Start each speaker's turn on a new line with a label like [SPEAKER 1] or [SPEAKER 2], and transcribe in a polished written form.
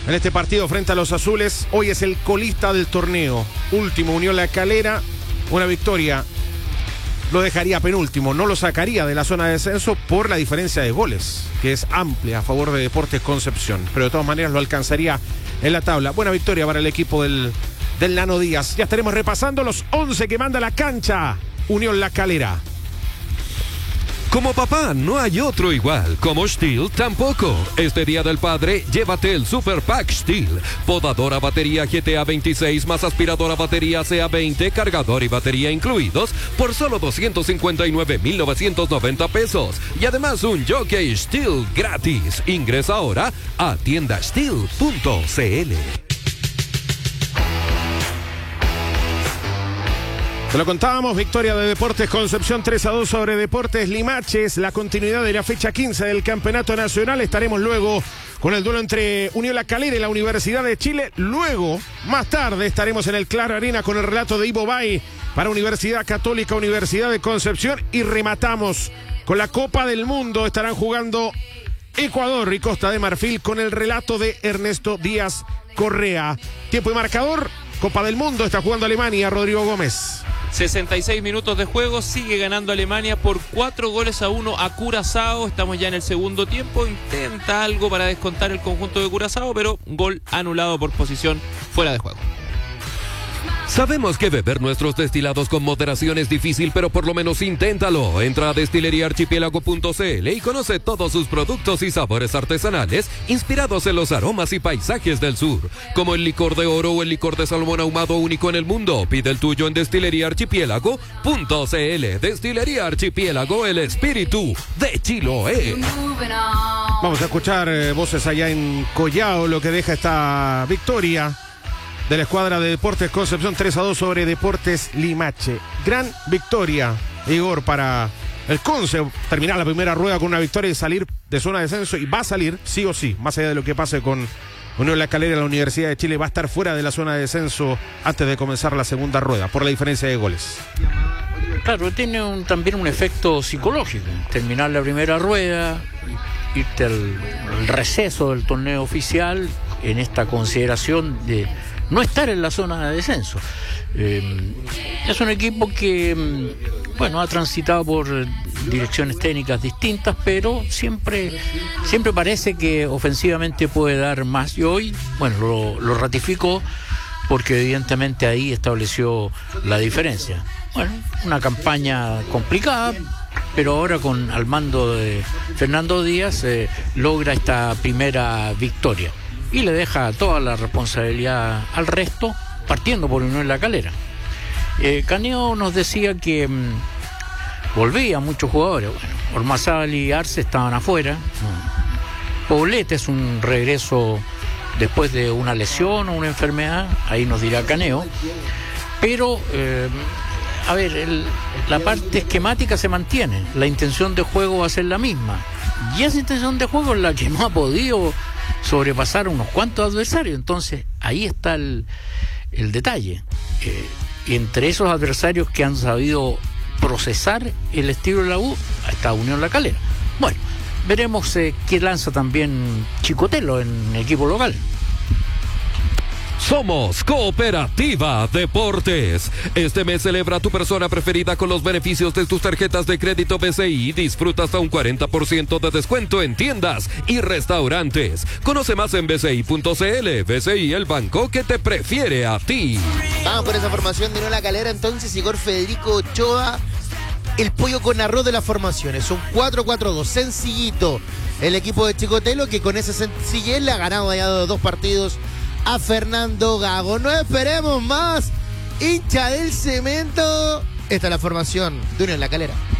[SPEAKER 1] en este partido frente a los azules. Hoy es el colista del torneo. Último, Unión La Calera. Una victoria lo dejaría penúltimo, no lo sacaría de la zona de descenso por la diferencia de goles, que es amplia a favor de Deportes Concepción, pero de todas maneras lo alcanzaría en la tabla. Buena victoria para el equipo del Nano Díaz. Ya estaremos repasando los 11 que manda la cancha Unión La Calera.
[SPEAKER 2] Como papá no hay otro igual, como Stihl tampoco. Este Día del Padre, llévate el Super Pack Stihl. Podadora batería GTA 26 más aspiradora batería CA 20, cargador y batería incluidos por solo 259,990 pesos. Y además un jockey Stihl gratis. Ingresa ahora a tiendastihl.cl.
[SPEAKER 1] Te lo contábamos, victoria de Deportes Concepción 3-2 sobre Deportes Limaches, la continuidad de la fecha 15 del Campeonato Nacional. Estaremos luego con el duelo entre Unión La Calera y la Universidad de Chile. Luego, más tarde, estaremos en el Claro Arena con el relato de Ivo Bay para Universidad Católica, Universidad de Concepción. Y rematamos con la Copa del Mundo. Estarán jugando Ecuador y Costa de Marfil con el relato de Ernesto Díaz Correa. Tiempo y marcador. Copa del Mundo, está jugando Alemania, Rodrigo Gómez.
[SPEAKER 3] 66 minutos de juego, sigue ganando Alemania por 4-1 a Curazao. Estamos ya en el segundo tiempo, intenta algo para descontar el conjunto de Curazao, pero gol anulado por posición fuera de juego.
[SPEAKER 2] Sabemos que beber nuestros destilados con moderación es difícil, pero por lo menos inténtalo. Entra a destileriaarchipiélago.cl y conoce todos sus productos y sabores artesanales inspirados en los aromas y paisajes del sur, como el licor de oro o el licor de salmón ahumado único en el mundo. Pide el tuyo en destileriaarchipiélago.cl. Destilería Archipiélago, el espíritu de Chiloé.
[SPEAKER 1] Vamos a escuchar voces allá en Collao, lo que deja esta victoria de la escuadra de Deportes Concepción 3-2 sobre Deportes Limache. Gran victoria, Igor, para el Conce. Terminar la primera rueda con una victoria y salir de zona de descenso. Y va a salir, sí o sí, más allá de lo que pase con Unión La Calera. La Universidad de Chile va a estar fuera de la zona de descenso antes de comenzar la segunda rueda, por la diferencia de goles.
[SPEAKER 4] Claro, tiene también un efecto psicológico. Terminar la primera rueda, irte al receso del torneo oficial en esta consideración de no estar en la zona de descenso. Es un equipo que, ha transitado por direcciones técnicas distintas, pero siempre parece que ofensivamente puede dar más. Y hoy, lo ratificó porque evidentemente ahí estableció la diferencia. Una campaña complicada, pero ahora al mando de Fernando Díaz logra esta primera victoria. Y le deja toda la responsabilidad al resto, partiendo por Unión La Calera. Caneo nos decía que volvían muchos jugadores. Ormazábal y Arce estaban afuera. Poblete es un regreso después de una lesión o una enfermedad, ahí nos dirá Caneo. Pero, la parte esquemática se mantiene. La intención de juego va a ser la misma. Y esa intención de juego es la que no ha podido sobrepasar unos cuantos adversarios. Entonces ahí está el detalle. Entre esos adversarios que han sabido procesar el estilo de la U, está Unión La Calera. Veremos qué lanza también Chicotelo en el equipo local.
[SPEAKER 2] Somos Cooperativa Deportes. Este mes celebra a tu persona preferida con los beneficios de tus tarjetas de crédito BCI. Disfruta hasta un 40% de descuento en tiendas y restaurantes. Conoce más en bci.cl. BCI, el banco que te prefiere a ti.
[SPEAKER 5] Vamos por esa formación de Unión La Calera entonces. Igor Federico Ochoa, el pollo con arroz de las formaciones. Son 4-4-2, sencillito. El equipo de Chicotelo, que con esa sencillez le ha ganado ya 2 partidos a Fernando Gago. No esperemos más, hincha del cemento. Esta es la formación de Unión La Calera.